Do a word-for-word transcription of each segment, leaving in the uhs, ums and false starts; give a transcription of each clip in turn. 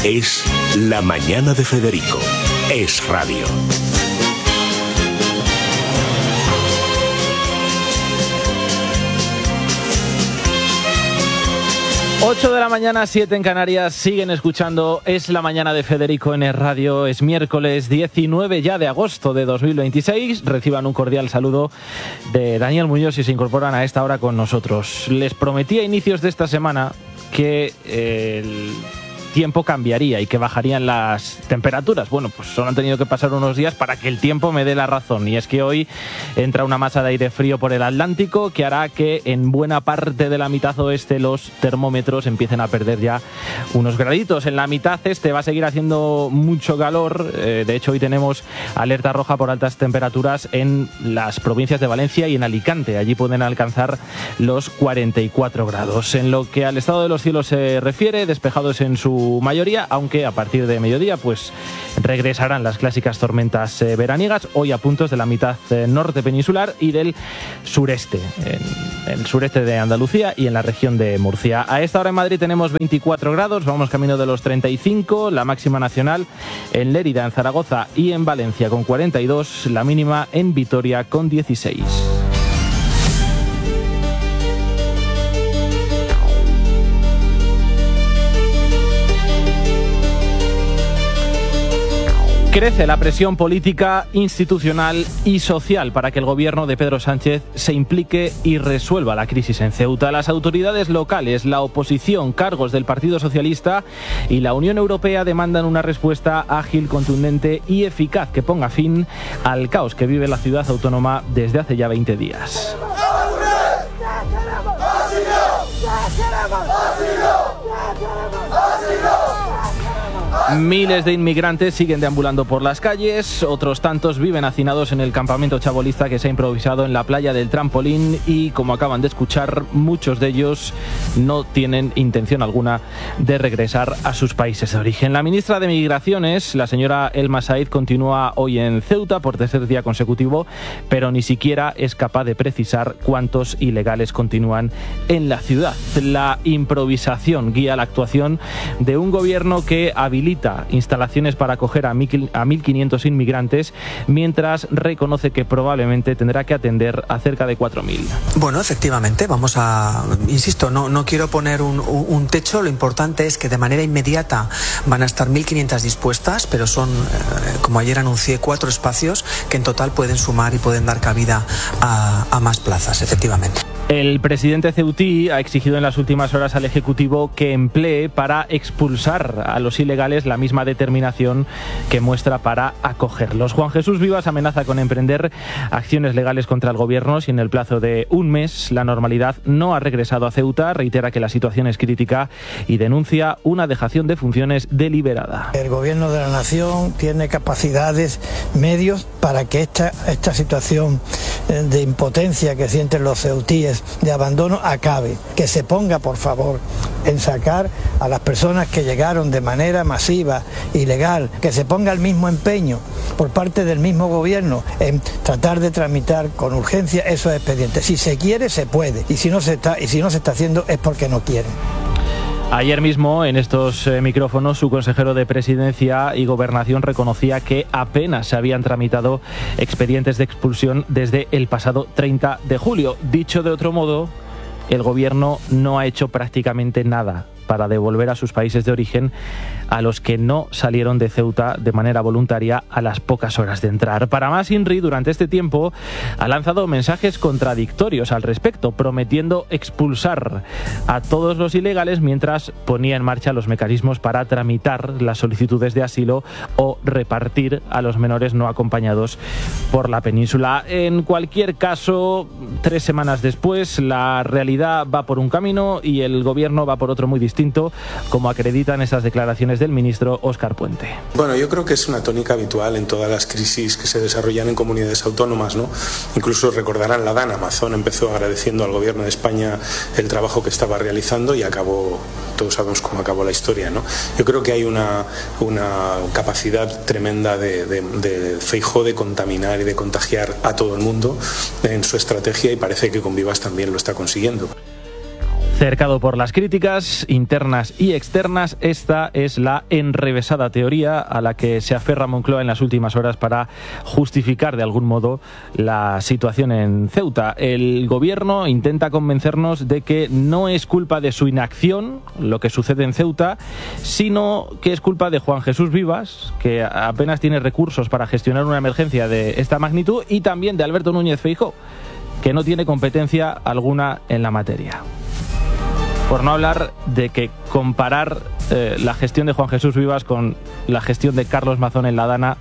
Es La Mañana de Federico. Es radio. ocho de la mañana, siete en Canarias, siguen escuchando Es la Mañana de Federico en Es Radio. Es miércoles diecinueve ya de agosto de dos mil veintiséis. Reciban un cordial saludo de Daniel Muñoz y se incorporan a esta hora con nosotros. Les prometí a inicios de esta semana que eh, el tiempo cambiaría y que bajarían las temperaturas. Bueno, pues solo han tenido que pasar unos días para que el tiempo me dé la razón, y es que hoy entra una masa de aire frío por el Atlántico que hará que en buena parte de la mitad oeste los termómetros empiecen a perder ya unos graditos. En la mitad este va a seguir haciendo mucho calor. Eh, de hecho, hoy tenemos alerta roja por altas temperaturas en las provincias de Valencia y en Alicante. Allí pueden alcanzar los cuarenta y cuatro grados. En lo que al estado de los cielos se refiere, despejados en su mayoría, aunque a partir de mediodía pues regresarán las clásicas tormentas eh, veraniegas, hoy a puntos de la mitad eh, norte peninsular y del sureste, en el sureste de Andalucía y en la región de Murcia. A esta hora en Madrid tenemos veinticuatro grados, vamos camino de los treinta y cinco, la máxima nacional en Lérida, en Zaragoza y en Valencia con cuarenta y dos, la mínima en Vitoria con dieciséis. Crece la presión política, institucional y social para que el gobierno de Pedro Sánchez se implique y resuelva la crisis en Ceuta. Las autoridades locales, la oposición, cargos del Partido Socialista y la Unión Europea demandan una respuesta ágil, contundente y eficaz que ponga fin al caos que vive la ciudad autónoma desde hace ya veinte días. Miles de inmigrantes siguen deambulando por las calles, otros tantos viven hacinados en el campamento chabolista que se ha improvisado en la playa del Trampolín y, como acaban de escuchar, muchos de ellos no tienen intención alguna de regresar a sus países de origen. La ministra de Migraciones, la señora Elma Said, continúa hoy en Ceuta por tercer día consecutivo, pero ni siquiera es capaz de precisar cuántos ilegales continúan en la ciudad. La improvisación guía la actuación de un gobierno que habilita instalaciones para acoger a mil quinientos inmigrantes, mientras reconoce que probablemente tendrá que atender a cerca de cuatro mil. Bueno, efectivamente, vamos a... Insisto, no, no quiero poner un, un techo, lo importante es que de manera inmediata van a estar mil quinientas dispuestas, pero son, eh, como ayer anuncié, cuatro espacios que en total pueden sumar y pueden dar cabida a, a más plazas, efectivamente. El presidente ceutí ha exigido en las últimas horas al Ejecutivo que emplee para expulsar a los ilegales la misma determinación que muestra para acogerlos. Juan Jesús Vivas amenaza con emprender acciones legales contra el gobierno si en el plazo de un mes la normalidad no ha regresado a Ceuta. Reitera que la situación es crítica y denuncia una dejación de funciones deliberada. El gobierno de la nación tiene capacidades, medios para que esta, esta situación de impotencia que sienten los ceutíes, de abandono, acabe. Que se ponga, por favor, en sacar a las personas que llegaron de manera masiva, ilegal, que se ponga el mismo empeño por parte del mismo gobierno en tratar de tramitar con urgencia esos expedientes. Si se quiere, se puede, y si no se está, y si no se está haciendo es porque no quieren. Ayer mismo, en estos eh, micrófonos, su consejero de Presidencia y Gobernación reconocía que apenas se habían tramitado expedientes de expulsión desde el pasado treinta de julio. Dicho de otro modo, el Gobierno no ha hecho prácticamente nada para devolver a sus países de origen a los que no salieron de Ceuta de manera voluntaria a las pocas horas de entrar. Para más, INRI durante este tiempo ha lanzado mensajes contradictorios al respecto, prometiendo expulsar a todos los ilegales mientras ponía en marcha los mecanismos para tramitar las solicitudes de asilo o repartir a los menores no acompañados por la península. En cualquier caso, tres semanas después, la realidad va por un camino y el gobierno va por otro muy distinto, como acreditan estas declaraciones del ministro Óscar Puente. Bueno, yo creo que es una tónica habitual en todas las crisis que se desarrollan en comunidades autónomas, ¿no? Incluso recordarán la DAN, Amazon empezó agradeciendo al gobierno de España el trabajo que estaba realizando y acabó, todos sabemos cómo acabó la historia, ¿no? Yo creo que hay una, una capacidad tremenda de, de, de Feijóo de contaminar y de contagiar a todo el mundo en su estrategia y parece que con Vivas también lo está consiguiendo. Cercado por las críticas internas y externas, esta es la enrevesada teoría a la que se aferra Moncloa en las últimas horas para justificar de algún modo la situación en Ceuta. El gobierno intenta convencernos de que no es culpa de su inacción lo que sucede en Ceuta, sino que es culpa de Juan Jesús Vivas, que apenas tiene recursos para gestionar una emergencia de esta magnitud, y también de Alberto Núñez Feijóo, que no tiene competencia alguna en la materia. Por no hablar de que comparar eh, la gestión de Juan Jesús Vivas con la gestión de Carlos Mazón en la Dana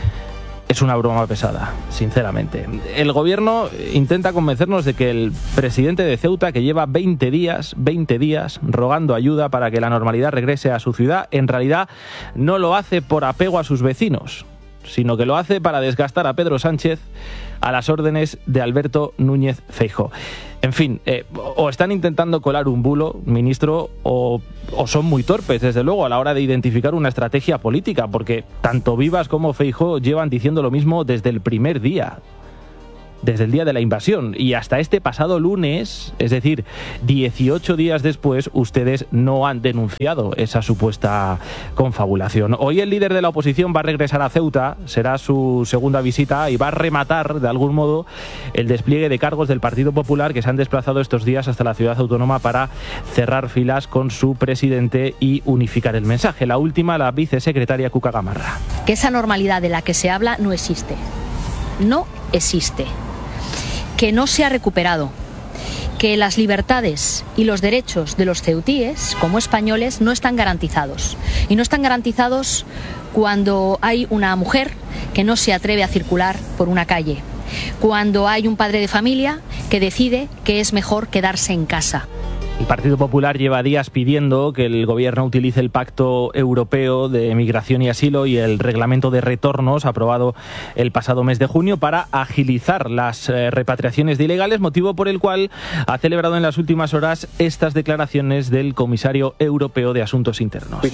es una broma pesada, sinceramente. El gobierno intenta convencernos de que el presidente de Ceuta, que lleva veinte días, veinte días rogando ayuda para que la normalidad regrese a su ciudad, en realidad no lo hace por apego a sus vecinos, sino que lo hace para desgastar a Pedro Sánchez a las órdenes de Alberto Núñez Feijóo. En fin, eh, o están intentando colar un bulo, ministro, o, o son muy torpes, desde luego, a la hora de identificar una estrategia política, porque tanto Vivas como Feijóo llevan diciendo lo mismo desde el primer día. Desde el día de la invasión y hasta este pasado lunes, es decir, dieciocho días después, ustedes no han denunciado esa supuesta confabulación. Hoy el líder de la oposición va a regresar a Ceuta, será su segunda visita, y va a rematar de algún modo el despliegue de cargos del Partido Popular que se han desplazado estos días hasta la ciudad autónoma para cerrar filas con su presidente y unificar el mensaje. La última, la vicesecretaria Cuca Gamarra. Que esa normalidad de la que se habla no existe. No existe. Que no se ha recuperado, que las libertades y los derechos de los ceutíes, como españoles, no están garantizados. Y no están garantizados cuando hay una mujer que no se atreve a circular por una calle, cuando hay un padre de familia que decide que es mejor quedarse en casa. El Partido Popular lleva días pidiendo que el gobierno utilice el Pacto Europeo de Migración y Asilo y el Reglamento de Retornos aprobado el pasado mes de junio para agilizar las eh, repatriaciones de ilegales, motivo por el cual ha celebrado en las últimas horas estas declaraciones del comisario europeo de Asuntos Internos.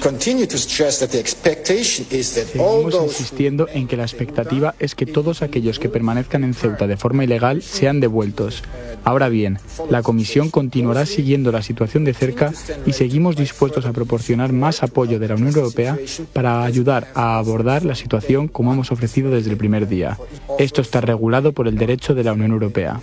Seguimos insistiendo en que la expectativa es que todos aquellos que permanezcan en Ceuta de forma ilegal sean devueltos. Ahora bien, la Comisión continuará siguiendo la situación de cerca y seguimos dispuestos a proporcionar más apoyo de la Unión Europea para ayudar a abordar la situación como hemos ofrecido desde el primer día. Esto está regulado por el derecho de la Unión Europea.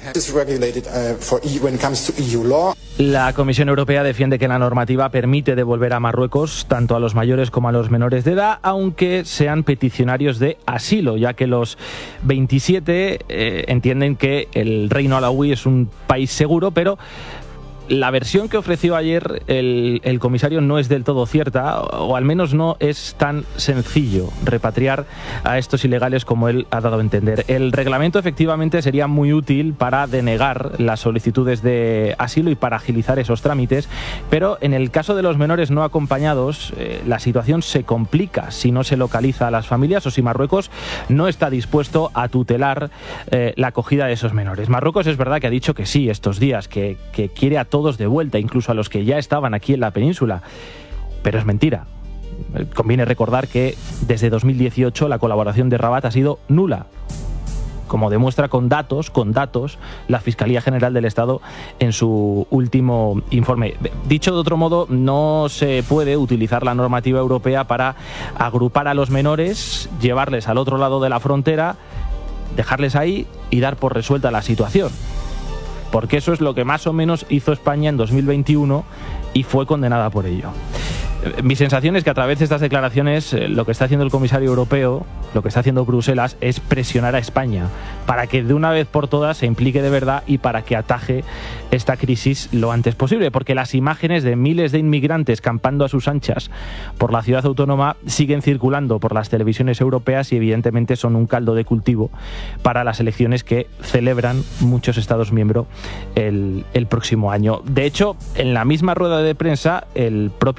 La Comisión Europea defiende que la normativa permite devolver a Marruecos tanto a los mayores como a los menores de edad, aunque sean peticionarios de asilo, ya que los veintisiete eh, entienden que el Reino Alauí es un país seguro, pero la versión que ofreció ayer el, el comisario no es del todo cierta, o al menos no es tan sencillo repatriar a estos ilegales como él ha dado a entender. El reglamento efectivamente sería muy útil para denegar las solicitudes de asilo y para agilizar esos trámites, pero en el caso de los menores no acompañados, eh, la situación se complica si no se localiza a las familias o si Marruecos no está dispuesto a tutelar eh, la acogida de esos menores. Marruecos es verdad que ha dicho que sí estos días, que, que quiere a todos de vuelta, incluso a los que ya estaban aquí en la península, pero es mentira. Conviene recordar que desde dos mil dieciocho la colaboración de Rabat ha sido nula, como demuestra con datos, con datos, la Fiscalía General del Estado en su último informe. Dicho de otro modo, no se puede utilizar la normativa europea para agrupar a los menores, llevarles al otro lado de la frontera, dejarles ahí y dar por resuelta la situación. Porque eso es lo que más o menos hizo España en dos mil veintiuno y fue condenada por ello. Mi sensación es que a través de estas declaraciones eh, lo que está haciendo el comisario europeo, lo que está haciendo Bruselas, es presionar a España para que de una vez por todas se implique de verdad y para que ataje esta crisis lo antes posible, porque las imágenes de miles de inmigrantes campando a sus anchas por la ciudad autónoma siguen circulando por las televisiones europeas y evidentemente son un caldo de cultivo para las elecciones que celebran muchos Estados miembros el, el próximo año. De hecho, en la misma rueda de prensa, el propio comisario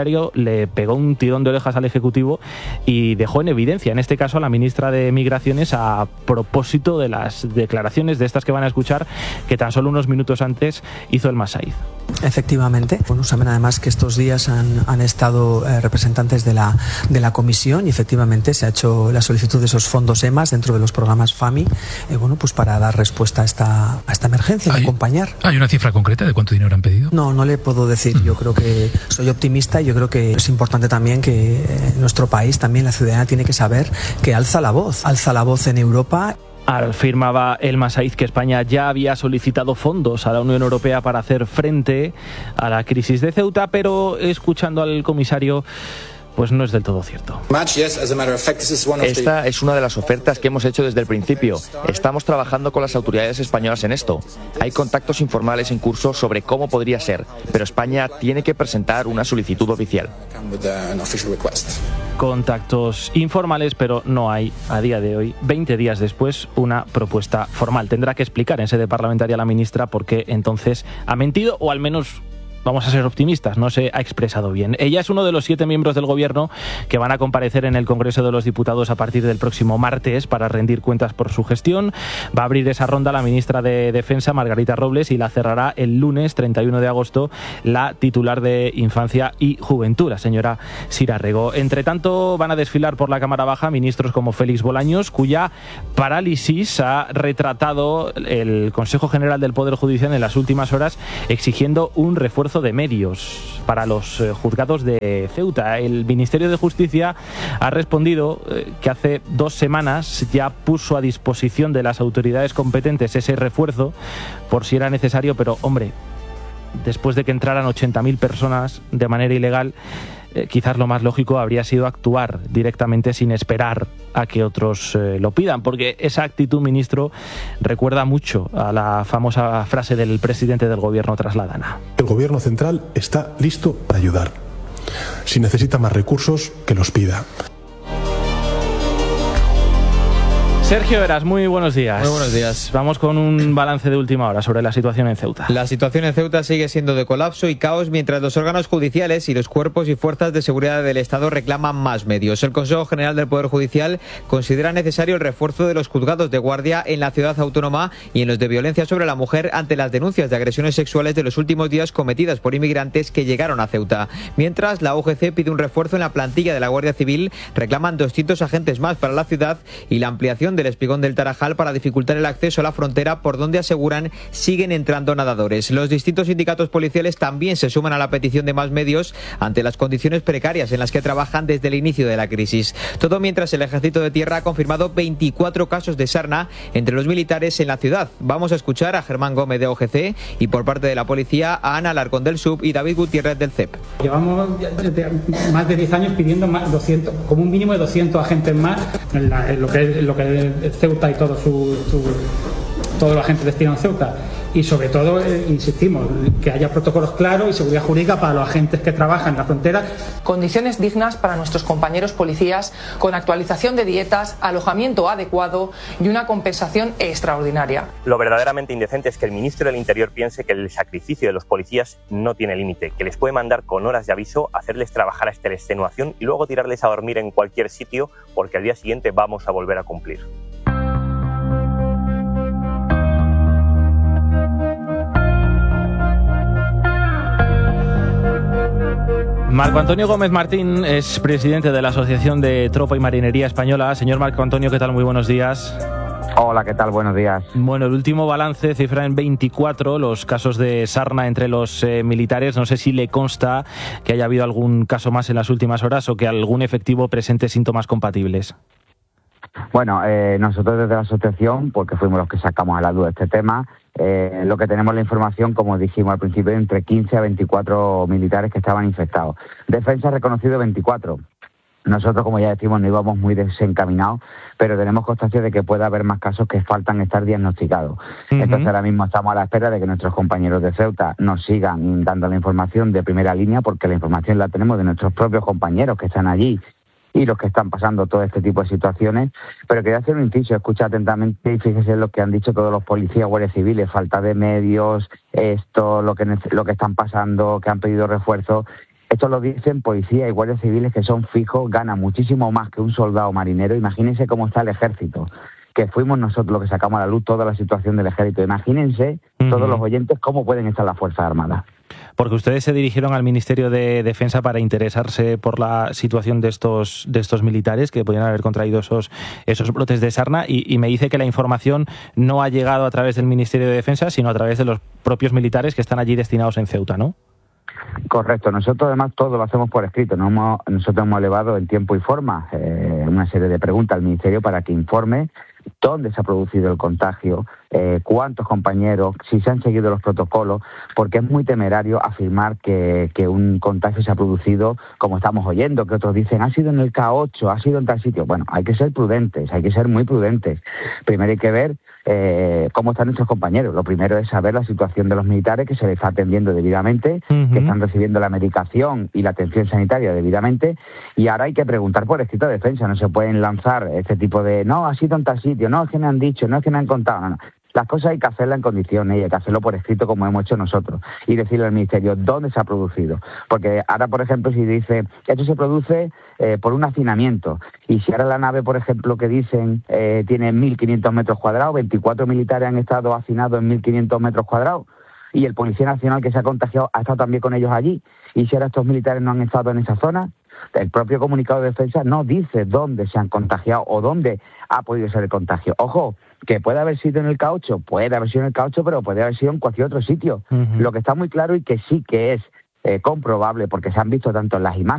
comisario le pegó un tirón de orejas al Ejecutivo y dejó en evidencia, en este caso a la ministra de Migraciones, a propósito de las declaraciones de estas que van a escuchar, que tan solo unos minutos antes hizo el Masaiz. Efectivamente, bueno, saben además que estos días han, han estado eh, representantes de la, de la comisión y efectivamente se ha hecho la solicitud de esos fondos E M A S dentro de los programas FAMI, eh, bueno, pues para dar respuesta a esta, a esta emergencia, ¿Hay, acompañar. ¿Hay una cifra concreta de cuánto dinero han pedido? No, no le puedo decir. Yo creo que soy optimista y yo creo que es importante también que eh, nuestro país, también la ciudadanía tiene que saber que alza la voz, alza la voz en Europa. Afirmaba el Masaiz que España ya había solicitado fondos a la Unión Europea para hacer frente a la crisis de Ceuta, pero escuchando al comisario, pues no es del todo cierto. Esta es una de las ofertas que hemos hecho desde el principio. Estamos trabajando con las autoridades españolas en esto. Hay contactos informales en curso sobre cómo podría ser, pero España tiene que presentar una solicitud oficial. Contactos informales, pero no hay a día de hoy, veinte días después, una propuesta formal. Tendrá que explicar en sede parlamentaria la ministra por qué entonces ha mentido, o al menos vamos a ser optimistas, no se ha expresado bien. Ella es uno de los siete miembros del Gobierno que van a comparecer en el Congreso de los Diputados a partir del próximo martes para rendir cuentas por su gestión. Va a abrir esa ronda la ministra de Defensa, Margarita Robles, y la cerrará el lunes treinta y uno de agosto la titular de Infancia y Juventud, la señora Sira Rego. Entre tanto, van a desfilar por la Cámara Baja ministros como Félix Bolaños, cuya parálisis ha retratado el Consejo General del Poder Judicial en las últimas horas, exigiendo un refuerzo de medios para los eh, juzgados de Ceuta. El Ministerio de Justicia ha respondido eh, que hace dos semanas ya puso a disposición de las autoridades competentes ese refuerzo por si era necesario, pero hombre, después de que entraran ochenta mil personas de manera ilegal, eh, quizás lo más lógico habría sido actuar directamente sin esperar a que otros eh, lo pidan, porque esa actitud, ministro, recuerda mucho a la famosa frase del presidente del Gobierno tras la Dana. El Gobierno central está listo para ayudar. Si necesita más recursos, que los pida. Sergio Eras, muy buenos días. Muy buenos días. Vamos con un balance de última hora sobre la situación en Ceuta. La situación en Ceuta sigue siendo de colapso y caos mientras los órganos judiciales y los cuerpos y fuerzas de seguridad del Estado reclaman más medios. El Consejo General del Poder Judicial considera necesario el refuerzo de los juzgados de guardia en la ciudad autónoma y en los de violencia sobre la mujer ante las denuncias de agresiones sexuales de los últimos días cometidas por inmigrantes que llegaron a Ceuta. Mientras, la U G C pide un refuerzo en la plantilla de la Guardia Civil, reclaman doscientos agentes más para la ciudad y la ampliación del espigón del Tarajal para dificultar el acceso a la frontera, por donde aseguran siguen entrando nadadores. Los distintos sindicatos policiales también se suman a la petición de más medios ante las condiciones precarias en las que trabajan desde el inicio de la crisis. Todo mientras el Ejército de Tierra ha confirmado veinticuatro casos de sarna entre los militares en la ciudad. Vamos a escuchar a Germán Gómez de O G C y por parte de la policía a Ana Alarcón del Sub y David Gutiérrez del C E P. Llevamos más de diez años pidiendo más doscientos, como un mínimo de doscientos agentes más en, la, en lo que es, en lo que es Ceuta y todo su, su todos los agentes destinados a Ceuta. Y sobre todo, eh, insistimos, que haya protocolos claros y seguridad jurídica para los agentes que trabajan en la frontera. Condiciones dignas para nuestros compañeros policías, con actualización de dietas, alojamiento adecuado y una compensación extraordinaria. Lo verdaderamente indecente es que el ministro del Interior piense que el sacrificio de los policías no tiene límite, que les puede mandar con horas de aviso, hacerles trabajar hasta la extenuación y luego tirarles a dormir en cualquier sitio porque al día siguiente vamos a volver a cumplir. Marco Antonio Gómez Martín es presidente de la Asociación de Tropa y Marinería Española. Señor Marco Antonio, ¿qué tal? Muy buenos días. Hola, ¿qué tal? Buenos días. Bueno, el último balance cifra en veinticuatro los casos de sarna entre los eh, militares. No sé si le consta que haya habido algún caso más en las últimas horas o que algún efectivo presente síntomas compatibles. Bueno, eh, nosotros desde la asociación, porque fuimos los que sacamos a la luz este tema, eh, lo que tenemos la información, como dijimos al principio, entre quince a veinticuatro militares que estaban infectados. Defensa ha reconocido veinticuatro. Nosotros, como ya decimos, no íbamos muy desencaminados, pero tenemos constancia de que puede haber más casos que faltan estar diagnosticados. Uh-huh. Entonces ahora mismo estamos a la espera de que nuestros compañeros de Ceuta nos sigan dando la información de primera línea, porque la información la tenemos de nuestros propios compañeros que están allí y los que están pasando todo este tipo de situaciones. Pero quería hacer un inciso, escucha atentamente y fíjese en lo que han dicho todos los policías, guardias civiles, falta de medios, esto, lo que lo que están pasando, que han pedido refuerzo. Esto lo dicen policías y guardias civiles que son fijos, ganan muchísimo más que un soldado marinero. Imagínense cómo está el ejército, que fuimos nosotros los que sacamos a la luz toda la situación del ejército. Imagínense, uh-huh. todos los oyentes, cómo pueden estar las Fuerzas Armadas. Porque ustedes se dirigieron al Ministerio de Defensa para interesarse por la situación de estos de estos militares que podían haber contraído esos esos brotes de sarna y, y me dice que la información no ha llegado a través del Ministerio de Defensa, sino a través de los propios militares que están allí destinados en Ceuta, ¿no? Correcto. Nosotros además todo lo hacemos por escrito. No hemos, nosotros hemos elevado en tiempo y forma eh, una serie de preguntas al Ministerio para que informe dónde se ha producido el contagio, eh, cuántos compañeros, si se han seguido los protocolos, porque es muy temerario afirmar que, que un contagio se ha producido, como estamos oyendo, que otros dicen, ha sido en el K ocho, ha sido en tal sitio. Bueno, hay que ser prudentes, hay que ser muy prudentes. Primero hay que ver eh, cómo están nuestros compañeros. Lo primero es saber la situación de los militares, que se les está atendiendo debidamente, uh-huh. que están recibiendo la medicación y la atención sanitaria debidamente, y ahora hay que preguntar por escrito de defensa. No se pueden lanzar este tipo de, no, ha sido en tal sitio, no, es que me han dicho, no es que me han contado, no, no. Las cosas hay que hacerlas en condiciones y hay que hacerlo por escrito como hemos hecho nosotros y decirle al Ministerio dónde se ha producido. Porque ahora, por ejemplo, si dice, esto se produce eh, por un hacinamiento y si ahora la nave, por ejemplo, que dicen eh, tiene mil quinientos metros cuadrados, veinticuatro militares han estado hacinados en mil quinientos metros cuadrados y el Policía Nacional que se ha contagiado ha estado también con ellos allí y si ahora estos militares no han estado en esa zona, el propio comunicado de defensa no dice dónde se han contagiado o dónde ha podido ser el contagio. Ojo, que puede haber sido en el K ocho, puede haber sido en el K ocho, pero puede haber sido en cualquier otro sitio. Uh-huh. Lo que está muy claro y que sí que es eh, comprobable, porque se han visto tanto en las imágenes